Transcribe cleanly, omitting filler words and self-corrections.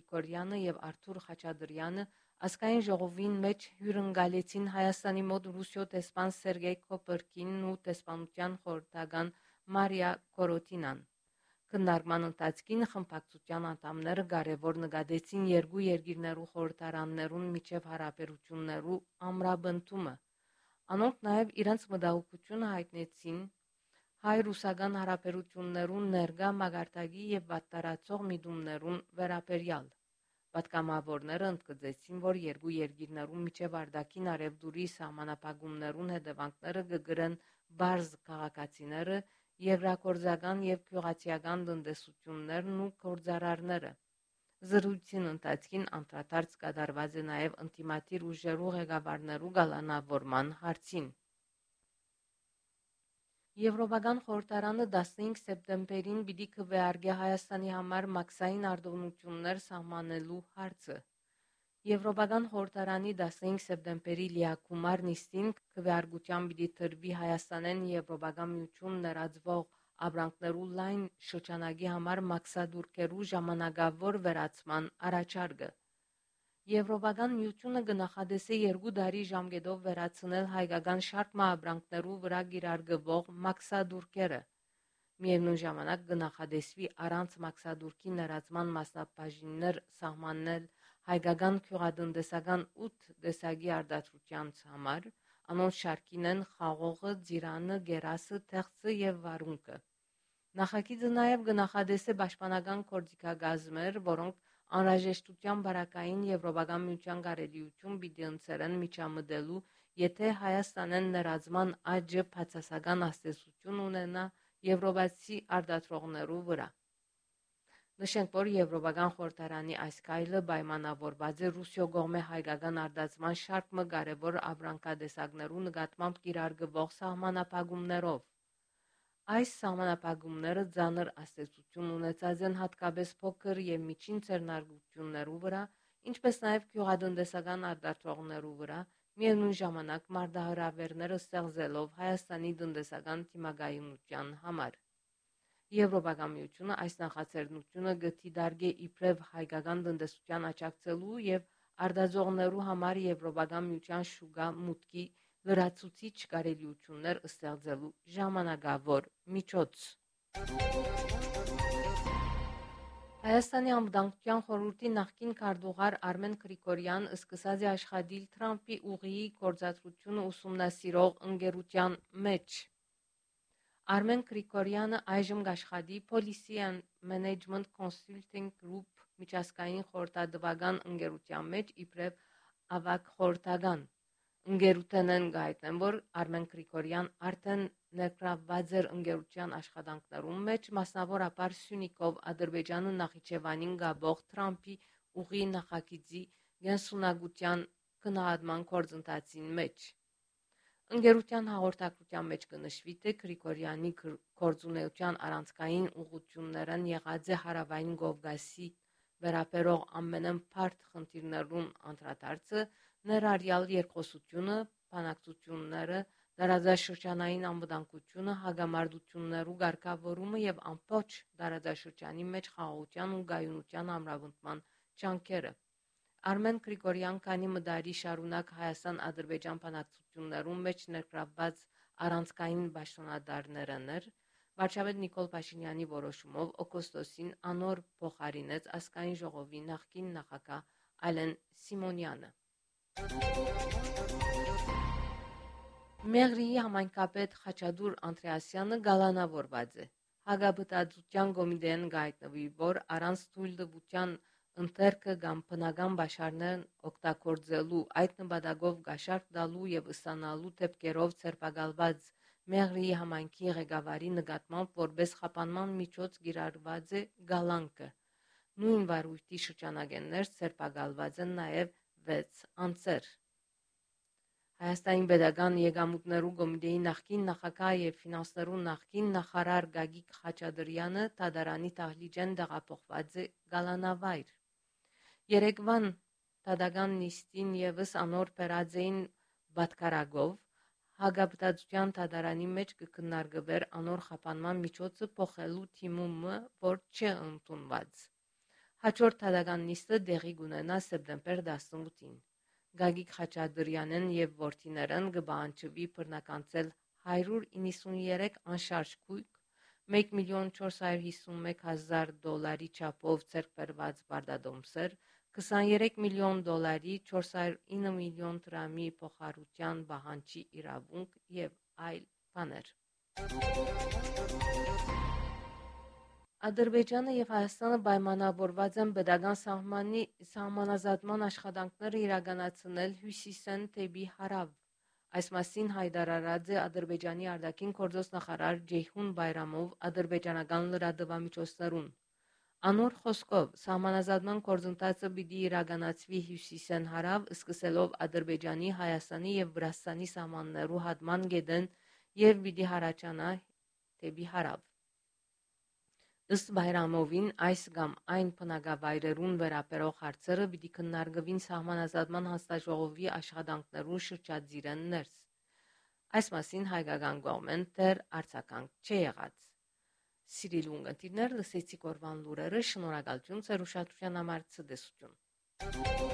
Գրիգորյանը եւ Արթուր Խաչատրյանը ազգային ժողովին մեջ հյուրընկալեցին Հայաստանի մոտ Ռուսիո տեսփան Սերգեյ Կոպրկինն ու տեսփանության խորհրդական Մարիա Կորոտինան։ Քննարկման ընթացքին խմբակցության անդամները կարևոր նկատեցին երկու երկիրներու խորհրդարաններուն միջև հարաբերություններու ամրապնդումը։ Անոնք նաև իրենց մտահոգությունը հայտնեցին հայ-ռուսական հարաբերություններուն ներկա մագարտակի եւ վատտարացող միտումներուն վերաբերյալ։ Պատգամավորները ընդգծեցին, որ երկու երկիրներու միջև արտաքին արևդուրի սահմանափակումներուն հետևանքները կգրեն բարձ քաղաքացիները, երկրագործական եւ գյուղացիական տնտեսություններն ու գործարարները։ Զրույցին ընթացքին անդրադարձ կատարված է նաև ինտիմատիր ուժերու ղեկավարներու գալանավորման հարցին։ Եվրոպական խորհրդարանը 15 սեպտեմբերին պիտի քվեարկի Հայաստանի համար մաքսային արտոնություններ սահմանելու հարցը։ Եվրոպական խորհրդարանի 15 սեպտեմբերի լիակումար նիստին քվեարկության պիտի տրվի Հայաստանեն Եվրոպական միություն ներածվող ապրանքներու լայն շրջանակի համար մաքսադուրքերու ժամանակավոր վերացման առաջարկը։ Եվրոպական միությունը կնախադեսի 2 տարի ժամկետով վերացնել հայկական շարք ապրանքներու վրա կիրարկվող մաքսադուրքերը։ Միևնույն ժամանակ կնախադեսվի առանց մաքսադուրքի ներածման մասնաբաժիններ սահմանել հայկական գյուղատնտեսական 8 տեսակի արտադրության համար, անոնց շարքին են խաղողը, ծիրանը, գերասը, թեղծը եւ վարունգը։ Նախագիծը նաև կնախադեսի պաշտպանական գործիքակազմեր, որոնք անհրաժեշտության բարակային Եվրոպական միության կարելիություն պիտի ընձեռեն միջամտելու, եթե Հայաստանեն ներածման աճը բացասական ազդեցություն ունենա եվրոպացի արտադրողներու վրա։ Նշենք, որ Եվրոպական խորհրդարանի այս քայլը պայմանավորված է Ռուսիո կողմէ հայկական արտադրման շարք կարևոր ապրանքատեսակներու նկատմամբ կիրարկվող սահմանափակումներով։ Այս սահմանափակումները ծանր ազդեցություն ունեցած են հատկապես փոքր եւ միջին ձեռնարկություններու վրա, ինչպես նաև գյուղատնտեսական արտադրողներու վրա, միևնույն ժամանակ մարտահրավերները ստեղծելով Հայաստանի տնտեսական դիմակայունության համար։ Եվրոպական միությունը այս նախաձեռնությունը կդիտարկի իբրև հայկական տնտեսության աջակցելու եւ արտադրողներու համար Եվրոպական միության շուկա մուտքի լրացուցիչ կարելիություններ ստեղծելու ժամանակավոր միջոց։ Հայաստանի անվտանգության խորհրդի նախկին քարտուղար Արմեն Գրիգորյան սկսած է աշխատել Թրամփի ուղիի գործադրությունը ուսումնասիրող ընկերության մեջ։ Արմեն Գրիգորյանը այժմ աշխատի Policy and Management Consulting Group միջազգային խորհրդատվական ընկերության մեջ իբրև ավագ խորհրդական։ Ընկերութենեն գայտնեն, որ Արմեն Գրիգորյան արդեն ներգրավված էր ընկերության աշխատանքներում մեջ, մասնավորապես Սյունիքով Ադրբեջանը Նախիջևանին գաբող Թրամփի ուղի նախագծի գենսունակության գնահատման գործընթացին մեջ։ Ընկերության հաղորդակցության մեջ կնշվի, թե Գրիգորյանի գործունեության առանցքային ուղղություններն եղած է հարավային Կովկասի վերաբերող ամենաբարդ խնդիրներուն անդրադարձը, ներառյալ երկխոսությունը, բանակցությունները, տարածաշրջանային անվտանգությունը, հագամարտություններու ղեկավարումը եւ ամբողջ տարածաշրջանի մեջ խաղաղության ու գայունության ամրապնդման ջանքերը։ Արմեն Գրիգորյան քանի մդարի շարունակ Հայաստան-Ադրբեջան բանակցություններում մեջ ներգրավված առանցքային պաշտոնատարներն էր, վարչապետ Նիկոլ Փաշինյանի որոշումով օգոստոսին անոր փոխարինեց ազգային ժողովի նախկին նախագահ Ալեն Սիմոնյանը։ Մեղրիի համայնքապետ Խաչատուր Անդրեասյանը գալանավորված է։ Հագաբտածության կոմիտեն գայտնվի, որ առանց թույլտվության ընթերքը կամ բնական բաշարներն օգտագործելու, այդ նպատակով գաշարք տալու եւ ստանալու դեպքերով ցերպակալված Մեղրիի համայնքի ղեկավարի նկատմամբ որպես խափանման միջոց կիրառված է գալանքը։ Նույն վարույթի շրջանակներս ցերպակալված են նաեւ 6 անձեր։ Հայաստանի Պետական Եկամուտներու կոմիտեի նախկին նախագահ եւ ֆինանսներու նախկին նախարար Գագիկ Խաչատրյանը դատարանի դահլիճեն տեղափոխված է գալանավայր։ Երեկվան դատական նիստին եւս անոր բերած էին պատկարագով հագաբտածության դատարանի մեջ կքննարկվեր անոր խափանման միջոցը փոխելու թիմումը, որ չէ ընդունված։ Հաջորդ թադական նիստը դեղի կունենա սեպտեմբեր 18-ին։ Գագիկ Խաչատրյանն եւ որդիներն կբանջվի բռնականցել 193 անշարժ գույք, $1,451,000 չափով ձեռք բերված բարդադոմսեր, $23 միլիոն, 409 միլիոն դրամի փոխհարության պահանջի իրավունք եւ այլ բաներ։ Ադրբեջանը եւ Հայաստանը պայմանավորված են պետական սահմանազատման աշխատանքները իրականացնել հյուսիսեն դեպի հարավ։ Այս մասին հայտարարած է Ադրբեջանի արտաքին գործոստ նախարար Ջեյհուն Բայրամով ադրբեջանական լրատվամիջոցներուն։ Անոր խոսքով սահմանազատման գործընթացը պիտի իրականացվի հյուսիսեն հարավ, սկսելով Ադրբեջանի, Հայաստանի եւ Վրաստանի սահմաններու հատման գետեն եւ պիտի հառաջանա դեպի հարավ։ Ըստ Բայրամովին այս կամ այն բնակավայրերուն վերաբերող հարցերը պիտի քննարկվին սահմանազատման հանձնաժողովի աշխատանքներուն շրջադիրեն ներս։ Այս մասին հայկական կողմեն դեռ արձագանք չի եղած։ Սիրելի ունկնդիրներ, լսեցիք օրվան լուրերը, շնորհակալություն ձեր ուշադրության համար, ցտեսություն։